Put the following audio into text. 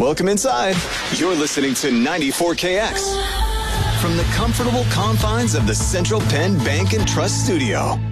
Welcome inside. You're listening to 94KX from the comfortable confines of the Central Penn Bank and Trust Studio.